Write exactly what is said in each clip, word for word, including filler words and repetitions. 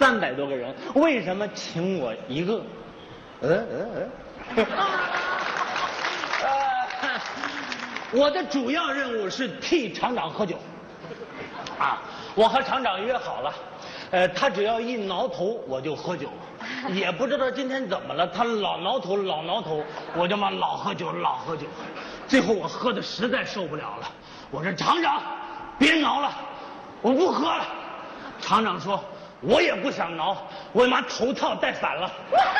三百多个人，为什么请我一个？嗯嗯嗯。呃，我的主要任务是替厂长喝酒。啊，我和厂长约好了，呃，他只要一挠头我就喝酒，也不知道今天怎么了，他老挠头老挠头，我就嘛老喝酒老喝酒，最后我喝的实在受不了了，我说厂长，别挠了，我不喝了。厂长说，我也不想挠，我妈头套戴反了。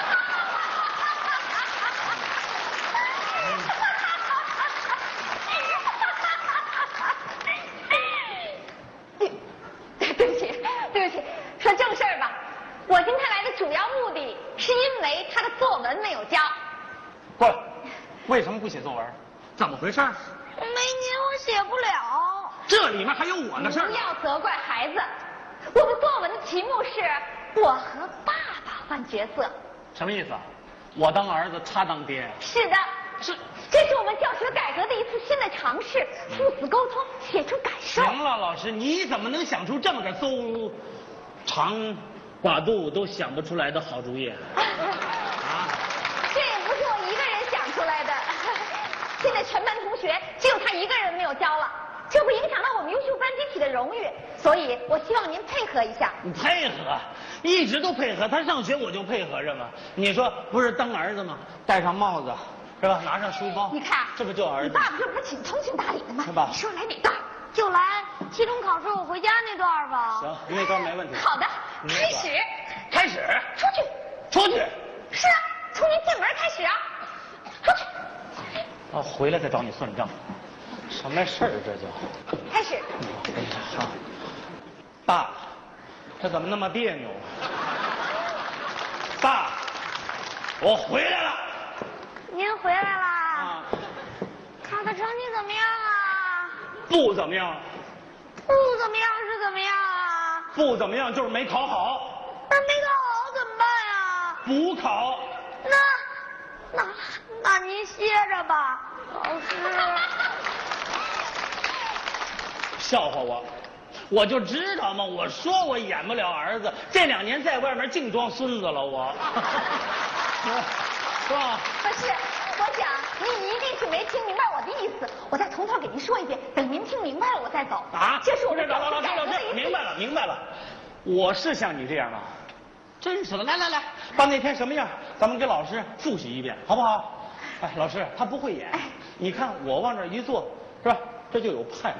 对不起，对不起，说正事儿吧。我今天来的主要目的是因为他的作文没有交。 过来，为什么不写作文？怎么回事？ 没您我写不了。 这里面还有我的事儿。 不要责怪孩子。我们作文的题目是我和爸爸换角色。 什么意思？我当儿子，他当爹。 是的， 是， 这是我们教学改革的一次新的尝试，父子沟通，写出感受。 行了，老师，你怎么能想出这么个邹长寡肚都想不出来的好主意啊？ 这也不是我一个人想出来的，现在全班同学只有他一个人没有交了，这不影响到我们优秀班集体的荣誉，所以我希望您配合一下。 你配合，一直都配合，他上学我就配合着嘛。你说不是当儿子吗？戴上帽子是吧？拿上书包， 你看， 这不就儿子？ 你爸爸这不是挺通情达理的吗？ 是吧？ 你说来哪段？ 就来期中考试我回家那段吧。 行，那段没问题。 好的，开始， 开始， 出去， 出去。 是啊，从您进门开始啊，出去。 啊，回来再找你算账，什么事儿这叫？ 开始。 好，爸，这怎么那么别扭？爸，我回来了。 您回来啦？ 啊， 考的成绩怎么样啊？ 不怎么样。 不怎么样是怎么样啊？ 不怎么样就是没考好。 那没考好怎么办呀？ 补考。 那那那您歇着吧，老师。 笑话我，我就知道嘛，我说我演不了儿子，这两年在外面净装孙子了，我。是吧？ 不是，我想您一定是没听明白我的意思，我再从头给您说一遍，等您听明白了我再走。 啊， 这是我们老老老师老师，明白了明白了，我是像你这样吗？真是的，来来来，把那天什么样，咱们给老师复习一遍，好不好？哎，老师他不会演，你看我往这一坐，是吧？这就有派。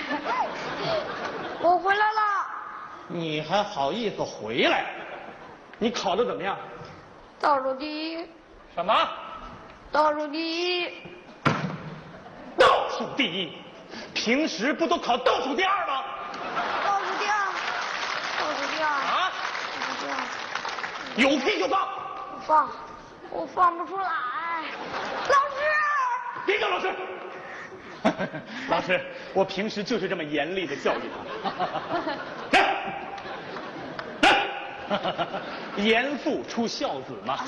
我回来了。 你还好意思回来？你考的怎么样？ 倒数第一。 什么？ 倒数第一。 倒数第一？平时不都考倒数第二吗？ 倒数第二。倒数第二。 啊？ 倒数第二。 有屁就放。 放，我放不出来。老师。 别叫老师。老师，我平时就是这么严厉的教育他。严父出孝子嘛。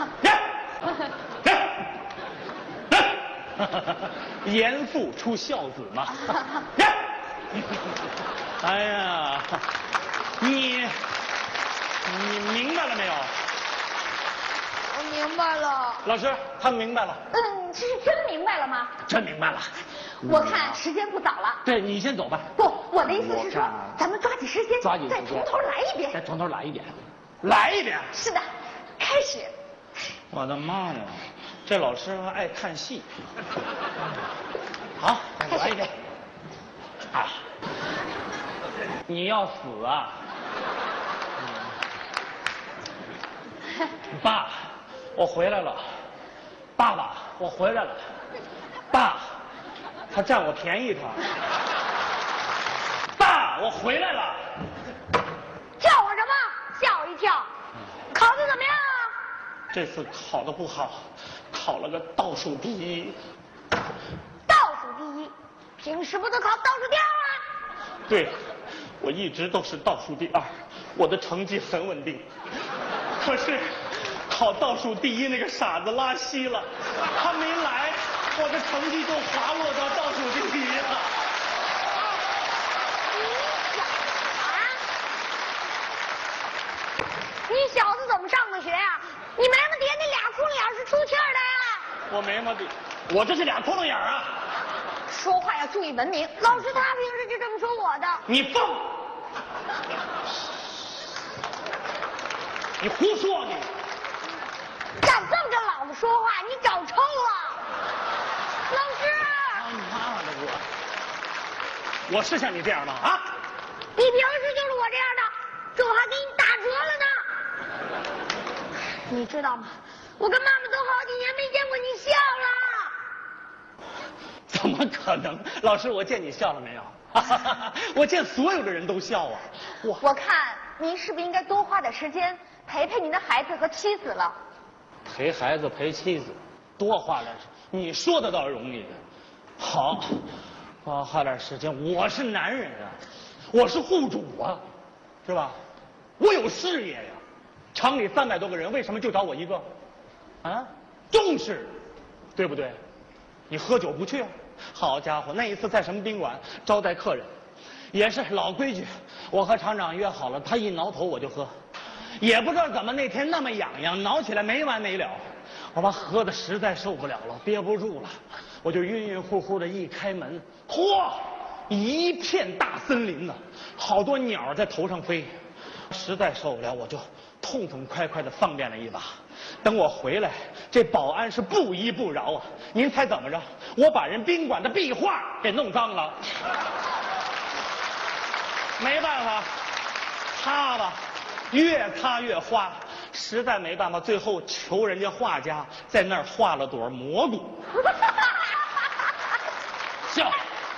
严父出孝子嘛。哎呀，你你明白了没有？ 我明白了。 老师，他明白了。 嗯，这是真明白了吗？ 真明白了。 我看时间不早了。 对，你先走吧。 不，我的意思是说我看， 咱们抓紧时间， 抓紧时间再从头来一遍。 再从头来一遍，来一遍。 是的，开始。 我的妈呀，这老师还爱看戏。好，再来一遍。啊，你要死啊！爸，我回来了。爸爸，我回来了。爸，他占我便宜他。爸，我回来了。 叫我什么？吓我一跳。考的怎么样啊？ 这次考得不好，考了个倒数第一。 倒数第一，平时不都考倒数第二吗？ 对，我一直都是倒数第二，我的成绩很稳定。可是考倒数第一那个傻子拉稀了，他没来，我的成绩就滑落到倒数第一了。 你你小子怎么上的学呀？你没么爹那俩窟窿眼是出气儿的呀？ 我没么的，我这是俩窟窿眼啊！ 说话要注意文明。老师他平时就这么说我的。 你放！你胡说你！ 敢这么着老子说话，你找抽了！老师， 他妈的我！我是像你这样吗？啊！ 你平时就是我这样的，这我还给你打折了呢。你知道吗？我跟妈妈都好几年没见过你笑了。 怎么可能？老师，我见你笑了没有？我见所有的人都笑啊！我我看您是不是应该多花点时间陪陪您的孩子和妻子了？ 陪孩子陪妻子，多花点时，你说的倒容易。好，多花点时间。我是男人啊，我是户主啊，是吧？我有事业呀。厂里三百多个人，为什么就找我一个？啊，重视，对不对？你喝酒不去啊？好家伙，那一次在什么宾馆招待客人，也是老规矩，我和厂长约好了，他一挠头我就喝，也不知道怎么那天那么痒痒，挠起来没完没了，我把喝的实在受不了了，憋不住了，我就晕晕乎乎的一开门，嚯，一片大森林呢，好多鸟在头上飞，实在受不了，我就痛痛快快的放便了一把。等我回来，这保安是不依不饶啊！您猜怎么着？我把人宾馆的壁画给弄脏了。没办法，擦吧，越擦越花，实在没办法，最后求人家画家在那儿画了朵蘑菇。笑，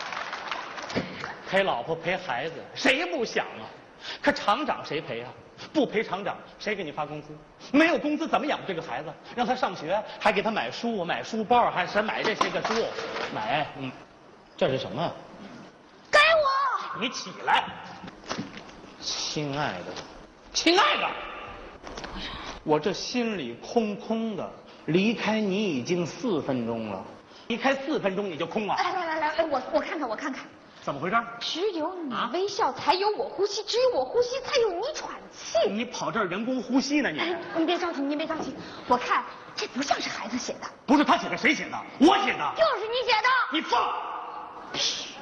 陪老婆陪孩子，谁不想啊？可厂长谁陪啊？不陪厂长，谁给你发工资？没有工资怎么养这个孩子？让他上学，还给他买书、买书包，还是买这些个书？买，嗯，这是什么？ 给我！ 你起来，亲爱的，亲爱的，我这心里空空的，离开你已经四分钟了，离开四分钟你就空了？ 来来来来，哎，我我看看我看看。 怎么回事？ 只有你啊微笑，才有我呼吸；只有我呼吸，才有你喘气。 你跑这儿人工呼吸呢？你哎，您别着急，您别着急。我看这不像是孩子写的。 不是他写的，谁写的？我写的。 就是你写的。 你放屁！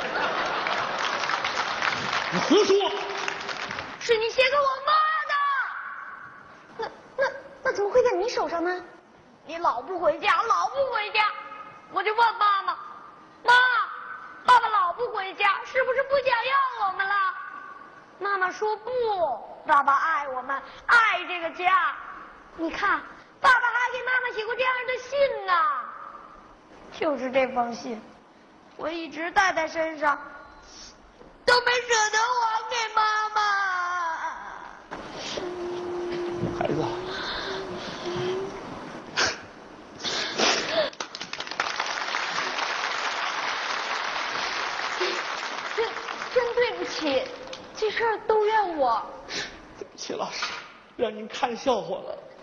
你胡说！ 是你写给我那那那怎么会在你手上呢？ 妈的。你老不回家，老不回家，我就问妈妈，妈，爸爸老不回家，是不是不想要我们了？妈妈说不，爸爸爱我们，爱这个家。你看，爸爸还给妈妈写过这样的信呢。就是这封信，我一直带在身上，都没舍得还给妈妈。 孩子， 真真对不起，这事儿都怨我。 对不起，老师，让您看笑话了。